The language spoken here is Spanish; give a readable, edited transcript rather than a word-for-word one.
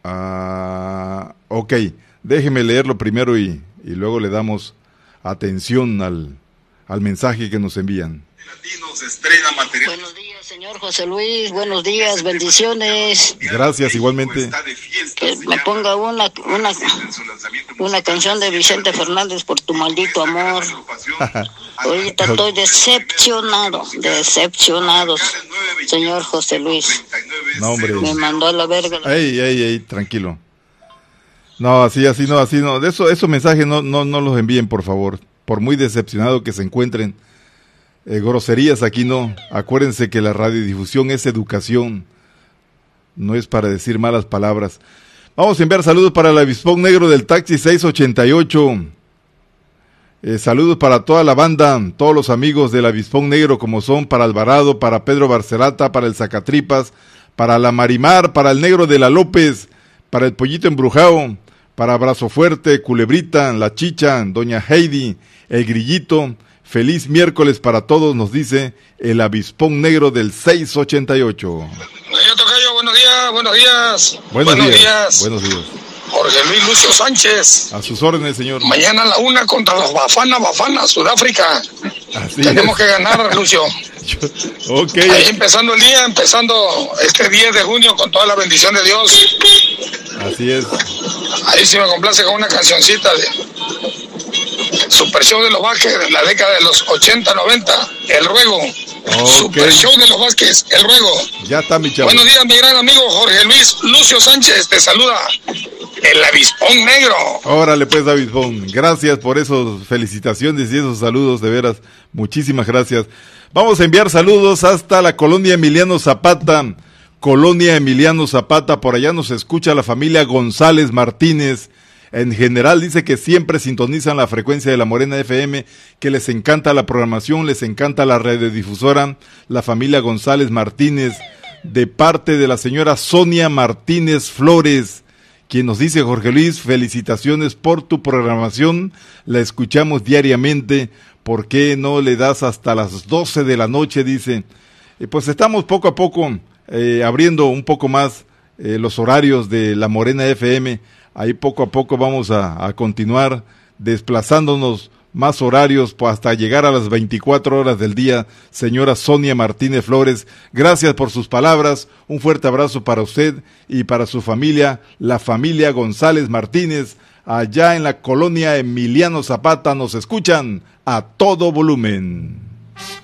Ok, déjeme leerlo primero y luego le damos atención al mensaje que nos envían. Buenos días, señor José Luis, buenos días, bendiciones. Gracias, igualmente. Que me ponga una canción de Vicente Fernández, Por tu maldito amor. Ahorita estoy decepcionado, señor José Luis. No, hombre. Me mandó a la verga. Ey, tranquilo. No, así no. De esos mensajes no los envíen, por favor. Por muy decepcionado que se encuentren. Groserías aquí no. Acuérdense que la radiodifusión es educación. No es para decir malas palabras. Vamos a enviar saludos para el avispón negro del taxi 688. Saludos para toda la banda, todos los amigos del avispón negro, como son para Alvarado, para Pedro Barcelata, para el Zacatripas, para la Marimar, para el negro de la López, para el Pollito Embrujado, para Abrazo Fuerte, Culebrita, La Chicha, Doña Heidi, el Grillito. Feliz miércoles para todos, nos dice el avispón negro del 688. Tocayo, buenos días. Buenos días. Jorge Luis Lucio Sánchez. A sus órdenes, señor. Mañana a la 1 contra los Bafana, Sudáfrica. Tenemos que ganar, Lucio. Ok. Ahí empezando el día, este 10 de junio con toda la bendición de Dios. Así es. Ahí sí me complace con una cancioncita de Super Show de los Vázquez de la década de los 80, 90, El Ruego. Okay. Super Show de los Vázquez, El Ruego. Ya está, mi chavo. Buenos días, mi gran amigo Jorge Luis Lucio Sánchez, te saluda el avispón negro. Órale pues, avispón, gracias por esas felicitaciones y esos saludos, de veras, muchísimas gracias. Vamos a enviar saludos hasta la colonia Emiliano Zapata, por allá nos escucha la familia González Martínez. En general dice que siempre sintonizan la frecuencia de la Morena FM, que les encanta la programación, les encanta la radiodifusora, la familia González Martínez, de parte de la señora Sonia Martínez Flores, quien nos dice: Jorge Luis, felicitaciones por tu programación, la escuchamos diariamente, ¿por qué no le das hasta las 12 de la noche? Dice, pues estamos poco a poco abriendo un poco más los horarios de la Morena FM. Ahí poco a poco vamos a continuar desplazándonos más horarios hasta llegar a las 24 horas del día. Señora Sonia Martínez Flores, gracias por sus palabras, un fuerte abrazo para usted y para su familia, la familia González Martínez, allá en la colonia Emiliano Zapata, nos escuchan a todo volumen.